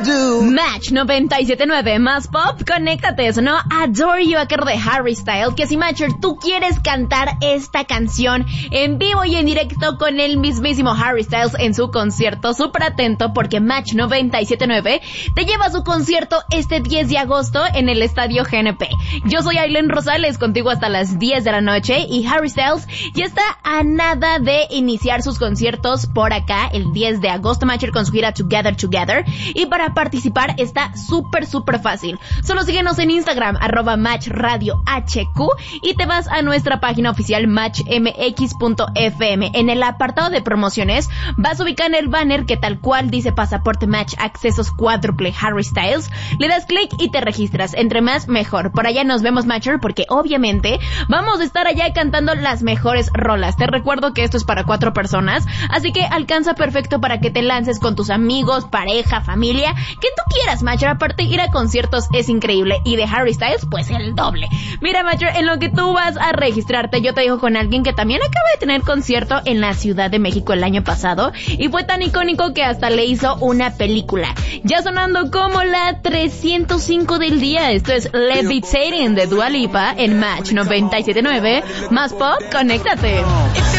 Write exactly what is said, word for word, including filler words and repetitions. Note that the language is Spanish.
do. Match noventa y siete punto nueve más pop, conéctate, sonó Adore You a cargo de Harry Styles, que si Matcher tú quieres cantar esta canción en vivo y en directo con el mismísimo Harry Styles en su concierto, súper atento porque Match noventa y siete punto nueve te lleva a su concierto este diez de agosto en el Estadio G N P. Yo soy Aileen Rosales, contigo hasta las diez de la noche, y Harry Styles ya está a nada de iniciar sus conciertos por acá el diez de agosto, Matcher, con su gira Together Together, y para participar está súper súper fácil. Solo síguenos en Instagram, arroba Match Radio H Q, y te vas a nuestra página oficial match m x punto f m. En el apartado de promociones vas a ubicar en el banner que tal cual dice Pasaporte Match Accesos Cuádruple Harry Styles, le das clic y te registras. Entre más mejor. Por allá nos vemos, Matcher, porque obviamente vamos a estar allá cantando las mejores rolas. Te recuerdo que esto es para cuatro personas, así que alcanza perfecto para que te lances con tus amigos, pareja, familia, que tú quieras, Matcher. Aparte, ir a conciertos es increíble, y de Harry Styles, pues el doble. Mira, Matcher, en lo que tú vas a registrarte, yo te dejo con alguien que también acaba de tener concierto en la Ciudad de México el año pasado, y fue tan icónico que hasta le hizo una película. Ya sonando como la trescientos cinco del día, esto es Levitating de Dua Lipa en Match noventa y siete punto nueve, más pop, conéctate.